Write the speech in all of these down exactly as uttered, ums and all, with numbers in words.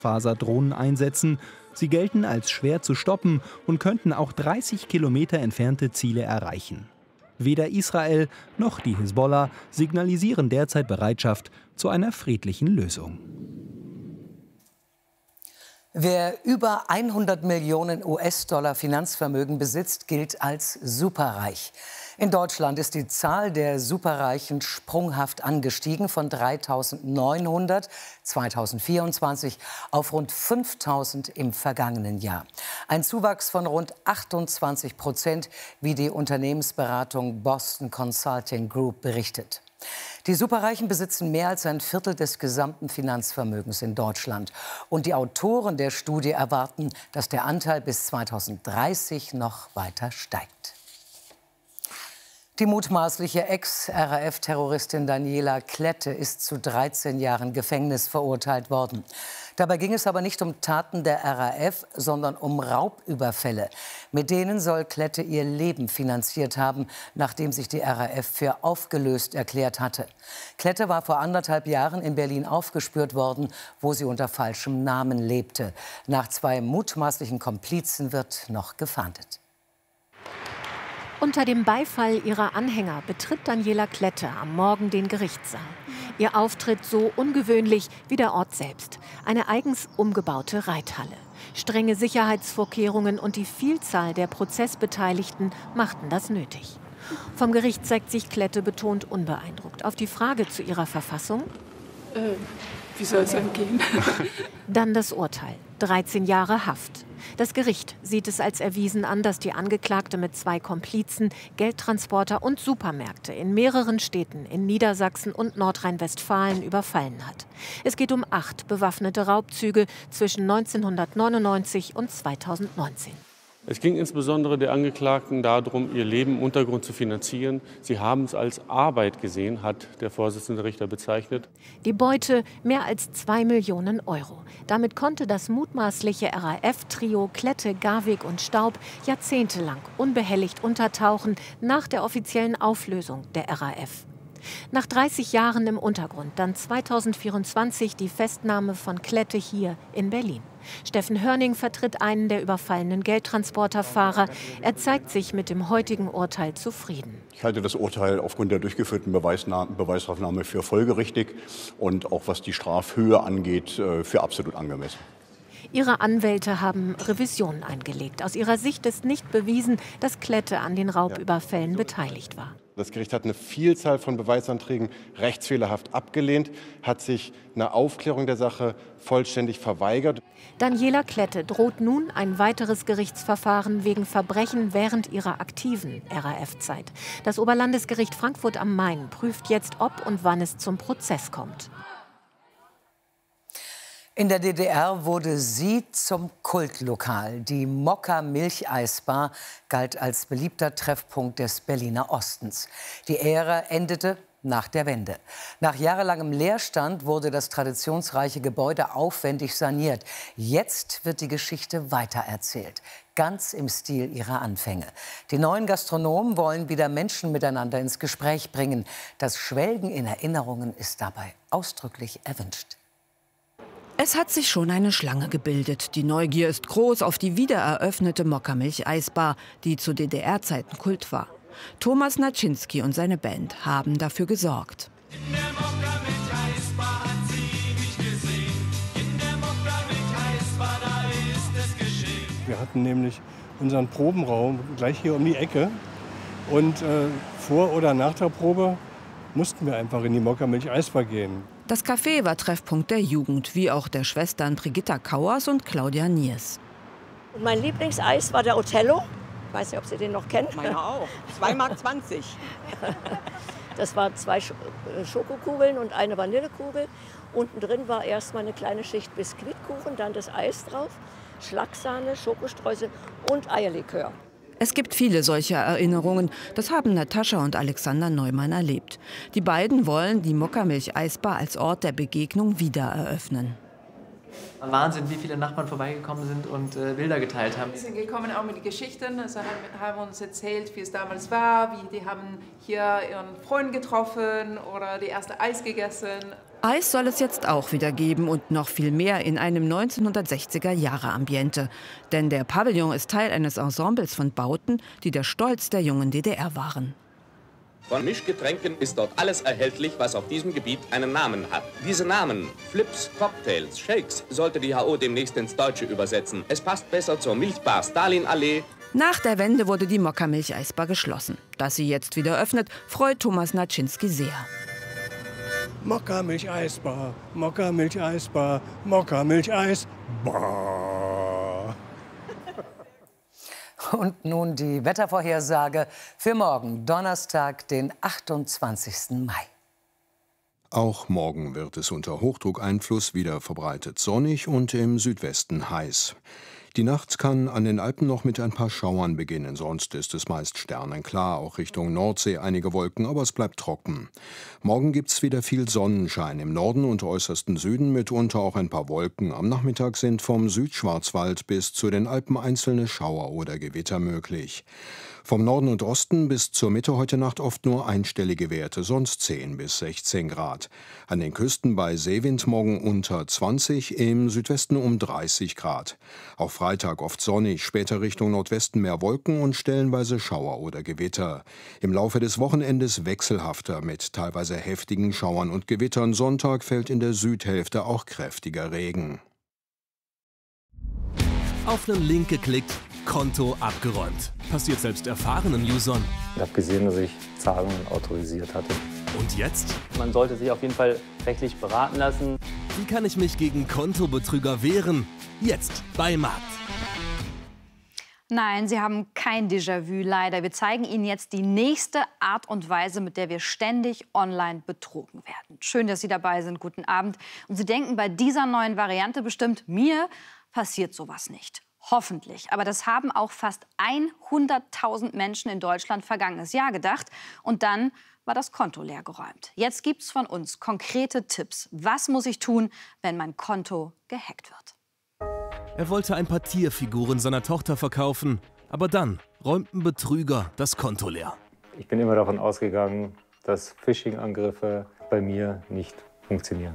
Faserdrohnen einsetzen. Sie gelten als schwer zu stoppen und könnten auch dreißig Kilometer entfernte Ziele erreichen. Weder Israel noch die Hisbollah signalisieren derzeit Bereitschaft zu einer friedlichen Lösung. Wer über hundert Millionen U S-Dollar Finanzvermögen besitzt, gilt als superreich. In Deutschland ist die Zahl der Superreichen sprunghaft angestiegen von dreitausendneunhundert zweitausendvierundzwanzig auf rund fünftausend im vergangenen Jahr. Ein Zuwachs von rund achtundzwanzig Prozent, wie die Unternehmensberatung Boston Consulting Group berichtet. Die Superreichen besitzen mehr als ein Viertel des gesamten Finanzvermögens in Deutschland. Und die Autoren der Studie erwarten, dass der Anteil bis zweitausenddreißig noch weiter steigt. Die mutmaßliche Ex-R A F-Terroristin Daniela Klette ist zu dreizehn Jahren Gefängnis verurteilt worden. Dabei ging es aber nicht um Taten der R A F, sondern um Raubüberfälle. Mit denen soll Klette ihr Leben finanziert haben, nachdem sich die R A F für aufgelöst erklärt hatte. Klette war vor anderthalb Jahren in Berlin aufgespürt worden, wo sie unter falschem Namen lebte. Nach zwei mutmaßlichen Komplizen wird noch gefahndet. Unter dem Beifall ihrer Anhänger betritt Daniela Klette am Morgen den Gerichtssaal. Ihr Auftritt so ungewöhnlich wie der Ort selbst. Eine eigens umgebaute Reithalle. Strenge Sicherheitsvorkehrungen und die Vielzahl der Prozessbeteiligten machten das nötig. Vom Gericht zeigt sich Klette betont unbeeindruckt. Auf die Frage zu ihrer Verfassung: Äh, wie soll es einem gehen? Dann das Urteil. dreizehn Jahre Haft. Das Gericht sieht es als erwiesen an, dass die Angeklagte mit zwei Komplizen Geldtransporter und Supermärkte in mehreren Städten in Niedersachsen und Nordrhein-Westfalen überfallen hat. Es geht um acht bewaffnete Raubzüge zwischen neunzehnhundertneunundneunzig und zweitausendneunzehn. Es ging insbesondere der Angeklagten darum, ihr Leben im Untergrund zu finanzieren. Sie haben es als Arbeit gesehen, hat der Vorsitzende Richter bezeichnet. Die Beute mehr als zwei Millionen Euro. Damit konnte das mutmaßliche R A F-Trio Klette, Garwig und Staub jahrzehntelang unbehelligt untertauchen nach der offiziellen Auflösung der R A F. Nach dreißig Jahren im Untergrund dann zweitausendvierundzwanzig die Festnahme von Klette hier in Berlin. Steffen Hörning vertritt einen der überfallenen Geldtransporterfahrer. Er zeigt sich mit dem heutigen Urteil zufrieden. Ich halte das Urteil aufgrund der durchgeführten Beweisaufnahme für folgerichtig und auch was die Strafhöhe angeht, für absolut angemessen. Ihre Anwälte haben Revisionen eingelegt. Aus ihrer Sicht ist nicht bewiesen, dass Klette an den Raubüberfällen beteiligt war. Das Gericht hat eine Vielzahl von Beweisanträgen rechtsfehlerhaft abgelehnt, hat sich eine Aufklärung der Sache vollständig verweigert. Daniela Klette droht nun ein weiteres Gerichtsverfahren wegen Verbrechen während ihrer aktiven R A F-Zeit. Das Oberlandesgericht Frankfurt am Main prüft jetzt, ob und wann es zum Prozess kommt. In der D D R wurde sie zum Kultlokal. Die Mokka Milcheisbar galt als beliebter Treffpunkt des Berliner Ostens. Die Ära endete nach der Wende. Nach jahrelangem Leerstand wurde das traditionsreiche Gebäude aufwendig saniert. Jetzt wird die Geschichte weitererzählt, ganz im Stil ihrer Anfänge. Die neuen Gastronomen wollen wieder Menschen miteinander ins Gespräch bringen. Das Schwelgen in Erinnerungen ist dabei ausdrücklich erwünscht. Es hat sich schon eine Schlange gebildet. Die Neugier ist groß auf die wiedereröffnete Mokka Milcheisbar, die zu D D R-Zeiten Kult war. Thomas Naczynski und seine Band haben dafür gesorgt. In der Mokka Milcheisbar hat sie mich gesehen. In der Mokka Milcheisbar, da ist es geschehen. Wir hatten nämlich unseren Probenraum gleich hier um die Ecke. Und äh, vor oder nach der Probe mussten wir einfach in die Mokka Milcheisbar gehen. Das Café war Treffpunkt der Jugend, wie auch der Schwestern Brigitta Kauers und Claudia Niers. Und mein Lieblingseis war der Othello. Ich weiß nicht, ob Sie den noch kennen. Meiner auch. zwei Mark zwanzig. Das waren zwei Schokokugeln und eine Vanillekugel. Unten drin war erstmal eine kleine Schicht Biskuitkuchen, dann das Eis drauf, Schlagsahne, Schokostreusel und Eierlikör. Es gibt viele solcher Erinnerungen. Das haben Natascha und Alexander Neumann erlebt. Die beiden wollen die Mokka Milcheisbar als Ort der Begegnung wieder eröffnen. Wahnsinn, wie viele Nachbarn vorbeigekommen sind und äh, Bilder geteilt haben. Wir sind gekommen auch mit den Geschichten, also haben, haben uns erzählt, wie es damals war, wie die haben hier ihren Freund getroffen oder die erste Eis gegessen. Eis soll es jetzt auch wieder geben und noch viel mehr in einem neunzehnhundertsechziger-Jahre-Ambiente. Denn der Pavillon ist Teil eines Ensembles von Bauten, die der Stolz der jungen D D R waren. Von Mischgetränken ist dort alles erhältlich, was auf diesem Gebiet einen Namen hat. Diese Namen, Flips, Cocktails, Shakes, sollte die H O demnächst ins Deutsche übersetzen. Es passt besser zur Milchbar Stalinallee. Nach der Wende wurde die Mokka-Milch-Eisbar geschlossen. Dass sie jetzt wieder öffnet, freut Thomas Naczynski sehr. Mokka-Milch-Eisbar, Mokka-Milch-Eisbar, Mokka-Milch-Eisbar. Und nun die Wettervorhersage für morgen, Donnerstag, den achtundzwanzigsten Mai. Auch morgen wird es unter Hochdruckeinfluss wieder verbreitet sonnig und im Südwesten heiß. Die Nacht kann an den Alpen noch mit ein paar Schauern beginnen, sonst ist es meist sternenklar, auch Richtung Nordsee einige Wolken, aber es bleibt trocken. Morgen gibt's wieder viel Sonnenschein, im Norden und äußersten Süden mitunter auch ein paar Wolken. Am Nachmittag sind vom Südschwarzwald bis zu den Alpen einzelne Schauer oder Gewitter möglich. Vom Norden und Osten bis zur Mitte heute Nacht oft nur einstellige Werte, sonst zehn bis sechzehn Grad. An den Küsten bei Seewind morgen unter zwanzig, im Südwesten um dreißig Grad. Auch Freitag oft sonnig, später Richtung Nordwesten mehr Wolken und stellenweise Schauer oder Gewitter. Im Laufe des Wochenendes wechselhafter mit teilweise heftigen Schauern und Gewittern. Sonntag fällt in der Südhälfte auch kräftiger Regen. Auf einen Link geklickt, Konto abgeräumt. Passiert selbst erfahrenen Usern. Ich habe gesehen, dass ich Zahlungen autorisiert hatte. Und jetzt? Man sollte sich auf jeden Fall rechtlich beraten lassen. Wie kann ich mich gegen Kontobetrüger wehren? Jetzt bei Markt. Nein, Sie haben kein Déjà-vu, leider. Wir zeigen Ihnen jetzt die nächste Art und Weise, mit der wir ständig online betrogen werden. Schön, dass Sie dabei sind. Guten Abend. Und Sie denken bei dieser neuen Variante bestimmt, mir passiert sowas nicht. Hoffentlich. Aber das haben auch fast hunderttausend Menschen in Deutschland vergangenes Jahr gedacht. Und dann war das Konto leergeräumt. Jetzt gibt's von uns konkrete Tipps. Was muss ich tun, wenn mein Konto gehackt wird? Er wollte ein paar Tierfiguren seiner Tochter verkaufen. Aber dann räumten Betrüger das Konto leer. Ich bin immer davon ausgegangen, dass Phishing-Angriffe bei mir nicht funktionieren.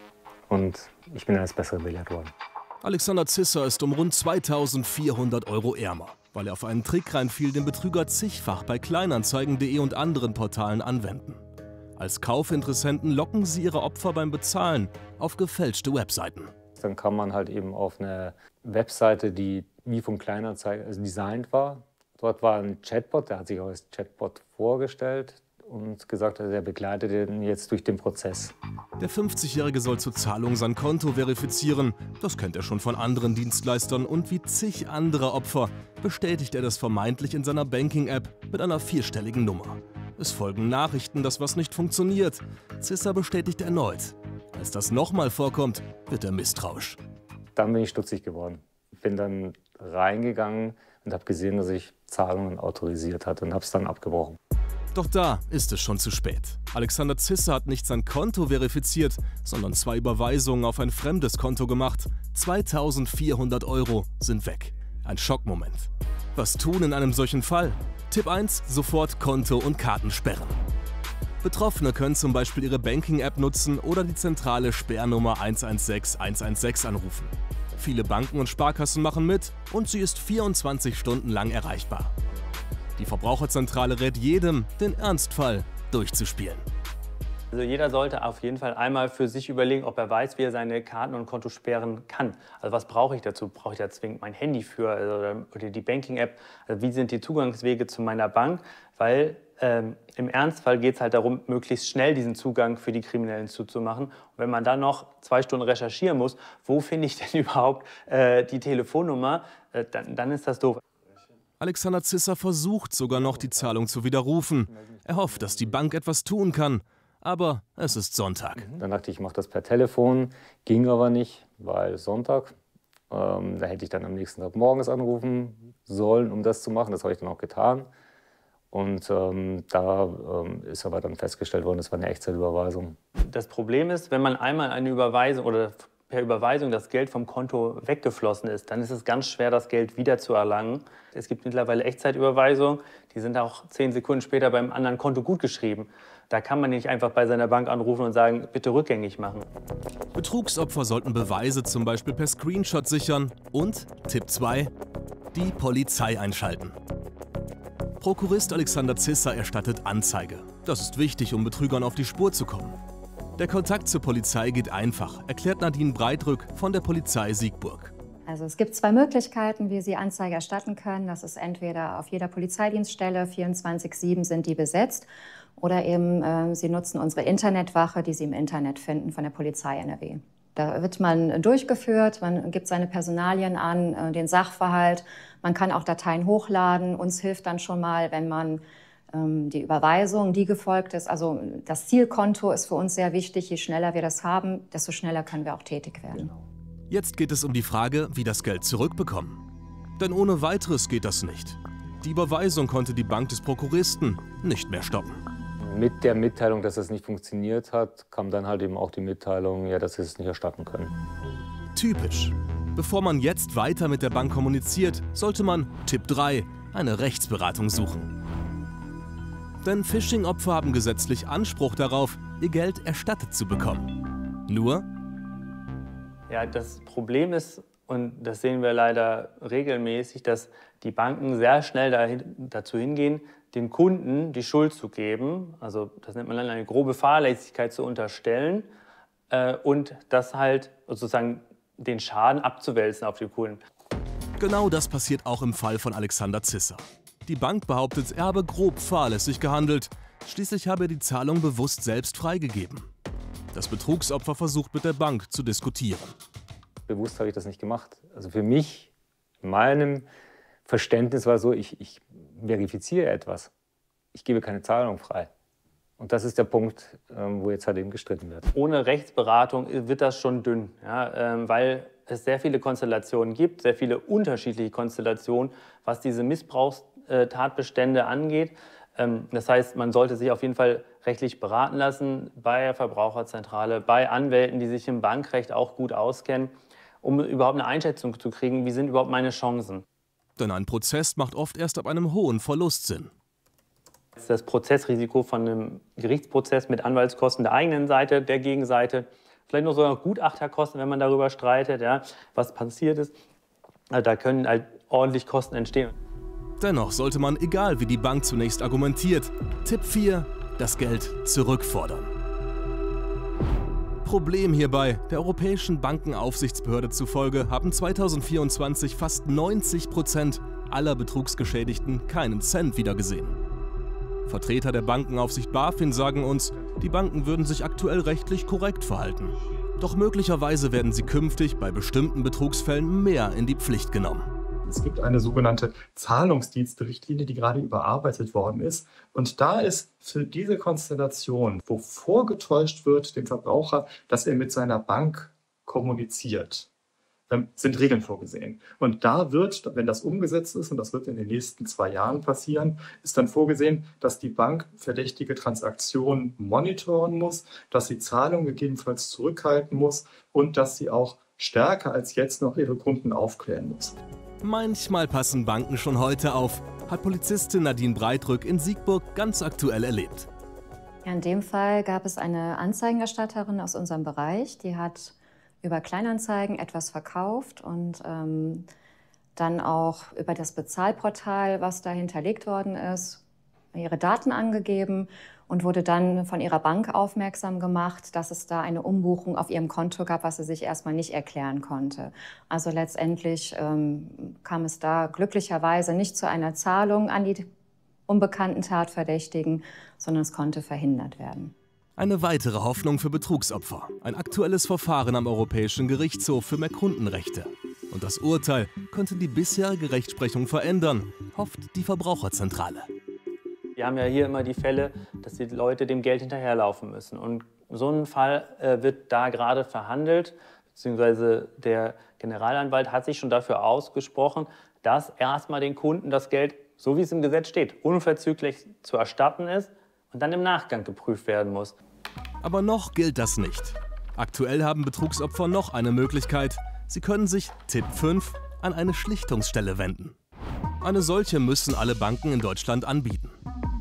Und ich bin eines Besseren belehrt worden. Alexander Zisser ist um rund zweitausendvierhundert Euro ärmer, weil er auf einen Trick reinfiel, den Betrüger zigfach bei Kleinanzeigen punkt de und anderen Portalen anwenden. Als Kaufinteressenten locken sie ihre Opfer beim Bezahlen auf gefälschte Webseiten. Dann kam man halt eben auf eine Webseite, die wie von Kleinanzeigen also designt war. Dort war ein Chatbot, der hat sich auch als Chatbot vorgestellt und gesagt, er begleitet ihn jetzt durch den Prozess. Der fünfzigjährige soll zur Zahlung sein Konto verifizieren. Das kennt er schon von anderen Dienstleistern. Und wie zig andere Opfer bestätigt er das vermeintlich in seiner Banking-App mit einer vierstelligen Nummer. Es folgen Nachrichten, dass was nicht funktioniert. Zisser bestätigt erneut. Als das nochmal vorkommt, wird er misstrauisch. Dann bin ich stutzig geworden. Ich bin dann reingegangen und habe gesehen, dass ich Zahlungen autorisiert hatte und habe es dann abgebrochen. Doch da ist es schon zu spät. Alexander Zisser hat nicht sein Konto verifiziert, sondern zwei Überweisungen auf ein fremdes Konto gemacht. zweitausendvierhundert Euro sind weg. Ein Schockmoment. Was tun in einem solchen Fall? Tipp eins, sofort Konto und Karten sperren. Betroffene können zum Beispiel ihre Banking-App nutzen oder die zentrale Sperrnummer eins eins sechs eins eins sechs anrufen. Viele Banken und Sparkassen machen mit und sie ist vierundzwanzig Stunden lang erreichbar. Die Verbraucherzentrale rät jedem, den Ernstfall durchzuspielen. Also jeder sollte auf jeden Fall einmal für sich überlegen, ob er weiß, wie er seine Karten und Konto sperren kann. Also was brauche ich dazu? Brauche ich da zwingend mein Handy für also, oder die Banking-App? Also wie sind die Zugangswege zu meiner Bank? Weil ähm, im Ernstfall geht es halt darum, möglichst schnell diesen Zugang für die Kriminellen zuzumachen. Und wenn man dann noch zwei Stunden recherchieren muss, wo finde ich denn überhaupt äh, die Telefonnummer, äh, dann, dann ist das doof. Alexander Zisser versucht sogar noch, die Zahlung zu widerrufen. Er hofft, dass die Bank etwas tun kann. Aber es ist Sonntag. Dann dachte ich, ich mache das per Telefon. Ging aber nicht, weil Sonntag. Ähm, da hätte ich dann am nächsten Tag morgens anrufen sollen, um das zu machen. Das habe ich dann auch getan. Und ähm, da ähm, ist aber dann festgestellt worden, es war eine Echtzeitüberweisung. Das Problem ist, wenn man einmal eine Überweisung oder per Überweisung das Geld vom Konto weggeflossen ist, dann ist es ganz schwer, das Geld wieder zu erlangen. Es gibt mittlerweile Echtzeitüberweisungen, die sind auch zehn Sekunden später beim anderen Konto gutgeschrieben. Da kann man nicht einfach bei seiner Bank anrufen und sagen, bitte rückgängig machen. Betrugsopfer sollten Beweise zum Beispiel per Screenshot sichern und, Tipp zwei, die Polizei einschalten. Prokurist Alexander Zisser erstattet Anzeige. Das ist wichtig, um Betrügern auf die Spur zu kommen. Der Kontakt zur Polizei geht einfach, erklärt Nadine Breitrück von der Polizei Siegburg. Also es gibt zwei Möglichkeiten, wie Sie Anzeige erstatten können. Das ist entweder auf jeder Polizeidienststelle, vierundzwanzig sieben sind die besetzt, oder eben äh, Sie nutzen unsere Internetwache, die Sie im Internet finden von der Polizei N R W. Da wird man durchgeführt, man gibt seine Personalien an, äh, den Sachverhalt. Man kann auch Dateien hochladen. Uns hilft dann schon mal, wenn man ähm, die Überweisung, die gefolgt ist. Also das Zielkonto ist für uns sehr wichtig. Je schneller wir das haben, desto schneller können wir auch tätig werden. Genau. Jetzt geht es um die Frage, wie das Geld zurückbekommen. Denn ohne weiteres geht das nicht. Die Überweisung konnte die Bank des Prokuristen nicht mehr stoppen. Mit der Mitteilung, dass es nicht funktioniert hat, kam dann halt eben auch die Mitteilung, ja, dass sie es nicht erstatten können. Typisch. Bevor man jetzt weiter mit der Bank kommuniziert, sollte man, Tipp drei, eine Rechtsberatung suchen. Denn Phishing-Opfer haben gesetzlich Anspruch darauf, ihr Geld erstattet zu bekommen. Nur, ja, das Problem ist, und das sehen wir leider regelmäßig, dass die Banken sehr schnell dahin, dazu hingehen, den Kunden die Schuld zu geben, also das nennt man dann eine grobe Fahrlässigkeit zu unterstellen äh, und das halt sozusagen den Schaden abzuwälzen auf die Kunden. Genau das passiert auch im Fall von Alexander Zisser. Die Bank behauptet, er habe grob fahrlässig gehandelt. Schließlich habe er die Zahlung bewusst selbst freigegeben. Das Betrugsopfer versucht mit der Bank zu diskutieren. Bewusst habe ich das nicht gemacht. Also für mich, in meinem Verständnis war so, ich, ich verifiziere etwas. Ich gebe keine Zahlung frei. Und das ist der Punkt, wo jetzt halt eben gestritten wird. Ohne Rechtsberatung wird das schon dünn, ja, weil es sehr viele Konstellationen gibt, sehr viele unterschiedliche Konstellationen, was diese Missbrauchstatbestände angeht. Das heißt, man sollte sich auf jeden Fall rechtlich beraten lassen bei der Verbraucherzentrale, bei Anwälten, die sich im Bankrecht auch gut auskennen, um überhaupt eine Einschätzung zu kriegen, wie sind überhaupt meine Chancen. Denn ein Prozess macht oft erst ab einem hohen Verlust Sinn. Das Prozessrisiko von einem Gerichtsprozess mit Anwaltskosten der eigenen Seite, der Gegenseite, vielleicht noch sogar Gutachterkosten, wenn man darüber streitet, ja, was passiert ist. Also da können halt ordentlich Kosten entstehen. Dennoch sollte man, egal wie die Bank zunächst argumentiert, Tipp vier, das Geld zurückfordern. Problem hierbei, der Europäischen Bankenaufsichtsbehörde zufolge haben zweitausendvierundzwanzig fast neunzig Prozent aller Betrugsgeschädigten keinen Cent wiedergesehen. Vertreter der Bankenaufsicht BaFin sagen uns, die Banken würden sich aktuell rechtlich korrekt verhalten. Doch möglicherweise werden sie künftig bei bestimmten Betrugsfällen mehr in die Pflicht genommen. Es gibt eine sogenannte Zahlungsdiensterichtlinie, die gerade überarbeitet worden ist. Und da ist für diese Konstellation, wo vorgetäuscht wird dem Verbraucher, dass er mit seiner Bank kommuniziert, sind Regeln vorgesehen. Und da wird, wenn das umgesetzt ist, und das wird in den nächsten zwei Jahren passieren, ist dann vorgesehen, dass die Bank verdächtige Transaktionen monitoren muss, dass sie Zahlungen gegebenenfalls zurückhalten muss und dass sie auch stärker als jetzt noch ihre Kunden aufklären muss. Manchmal passen Banken schon heute auf, hat Polizistin Nadine Breitrück in Siegburg ganz aktuell erlebt. Ja, in dem Fall gab es eine Anzeigenerstatterin aus unserem Bereich, die hat über Kleinanzeigen etwas verkauft und ähm, dann auch über das Bezahlportal, was da hinterlegt worden ist, ihre Daten angegeben und wurde dann von ihrer Bank aufmerksam gemacht, dass es da eine Umbuchung auf ihrem Konto gab, was sie sich erstmal nicht erklären konnte. Also letztendlich ähm, kam es da glücklicherweise nicht zu einer Zahlung an die unbekannten Tatverdächtigen, sondern es konnte verhindert werden. Eine weitere Hoffnung für Betrugsopfer. Ein aktuelles Verfahren am Europäischen Gerichtshof für mehr Kundenrechte. Und das Urteil könnte die bisherige Rechtsprechung verändern, hofft die Verbraucherzentrale. Wir haben ja hier immer die Fälle, dass die Leute dem Geld hinterherlaufen müssen. Und so ein Fall äh, wird da gerade verhandelt, beziehungsweise der Generalanwalt hat sich schon dafür ausgesprochen, dass erstmal den Kunden das Geld, so wie es im Gesetz steht, unverzüglich zu erstatten ist und dann im Nachgang geprüft werden muss. Aber noch gilt das nicht. Aktuell haben Betrugsopfer noch eine Möglichkeit. Sie können sich, Tipp fünf, an eine Schlichtungsstelle wenden. Eine solche müssen alle Banken in Deutschland anbieten.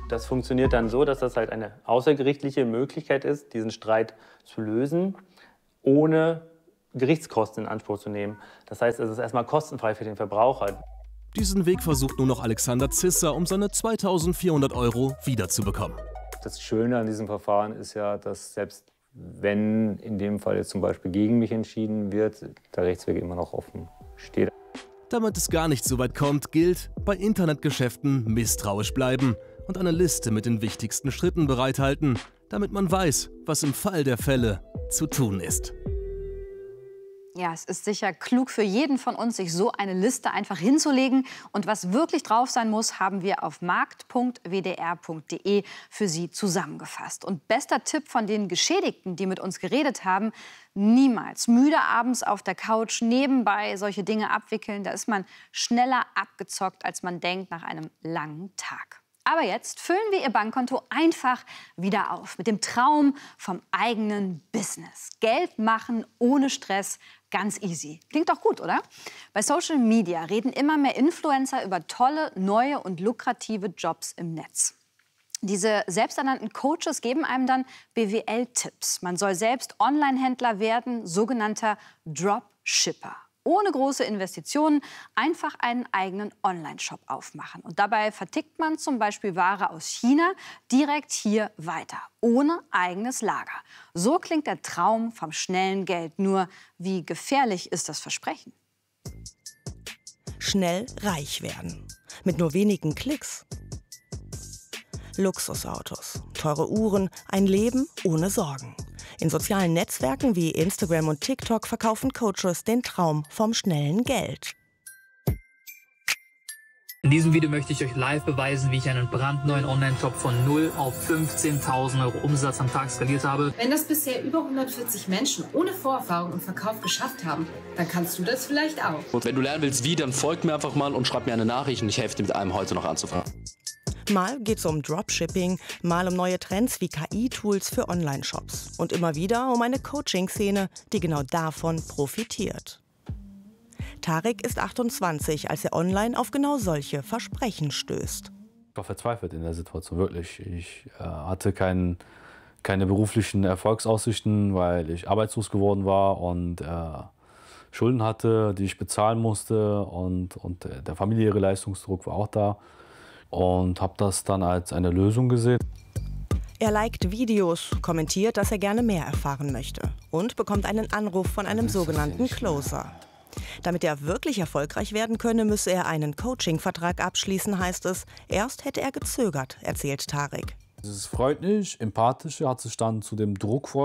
Das funktioniert dann so, dass das halt eine außergerichtliche Möglichkeit ist, diesen Streit zu lösen, ohne Gerichtskosten in Anspruch zu nehmen. Das heißt, es ist erstmal kostenfrei für den Verbraucher. Diesen Weg versucht nun noch Alexander Zisser, um seine zweitausendvierhundert Euro wiederzubekommen. Das Schöne an diesem Verfahren ist ja, dass selbst wenn in dem Fall jetzt zum Beispiel gegen mich entschieden wird, der Rechtsweg immer noch offen steht. Damit es gar nicht so weit kommt, gilt, bei Internetgeschäften misstrauisch bleiben und eine Liste mit den wichtigsten Schritten bereithalten, damit man weiß, was im Fall der Fälle zu tun ist. Ja, es ist sicher klug für jeden von uns, sich so eine Liste einfach hinzulegen. Und was wirklich drauf sein muss, haben wir auf markt punkt w d r punkt d e für Sie zusammengefasst. Und bester Tipp von den Geschädigten, die mit uns geredet haben: niemals müde abends auf der Couch nebenbei solche Dinge abwickeln. Da ist man schneller abgezockt, als man denkt nach einem langen Tag. Aber jetzt füllen wir Ihr Bankkonto einfach wieder auf mit dem Traum vom eigenen Business. Geld machen ohne Stress, ganz easy. Klingt doch gut, oder? Bei Social Media reden immer mehr Influencer über tolle, neue und lukrative Jobs im Netz. Diese selbsternannten Coaches geben einem dann B W L-Tipps. Man soll selbst Online-Händler werden, sogenannter Dropshipper. Ohne große Investitionen einfach einen eigenen Online-Shop aufmachen. Und dabei vertickt man zum Beispiel Ware aus China direkt hier weiter, ohne eigenes Lager. So klingt der Traum vom schnellen Geld. Nur wie gefährlich ist das Versprechen? Schnell reich werden. Mit nur wenigen Klicks. Luxusautos, teure Uhren, ein Leben ohne Sorgen. In sozialen Netzwerken wie Instagram und TikTok verkaufen Coaches den Traum vom schnellen Geld. In diesem Video möchte ich euch live beweisen, wie ich einen brandneuen Online-Shop von null auf fünfzehntausend Euro Umsatz am Tag skaliert habe. Wenn das bisher über hundertvierzig Menschen ohne Vorerfahrung im Verkauf geschafft haben, dann kannst du das vielleicht auch. Und wenn du lernen willst, wie, dann folg mir einfach mal und schreib mir eine Nachricht und ich helfe dir mit einem heute noch anzufangen. Mal geht es um Dropshipping, mal um neue Trends wie K I-Tools für Online-Shops. Und immer wieder um eine Coaching-Szene, die genau davon profitiert. Tarek ist achtundzwanzig, als er online auf genau solche Versprechen stößt. Ich war verzweifelt in der Situation, wirklich. Ich äh, hatte kein, keine beruflichen Erfolgsaussichten, weil ich arbeitslos geworden war und äh, Schulden hatte, die ich bezahlen musste. Und, und der familiäre Leistungsdruck war auch da. Und habe das dann als eine Lösung gesehen. Er liked Videos, kommentiert, dass er gerne mehr erfahren möchte und bekommt einen Anruf von einem sogenannten Closer. Damit er wirklich erfolgreich werden könne, müsse er einen Coaching-Vertrag abschließen, heißt es. Erst hätte er gezögert, erzählt Tarek. Dieses freundlich, empathische hat sich dann zu dem Druck vor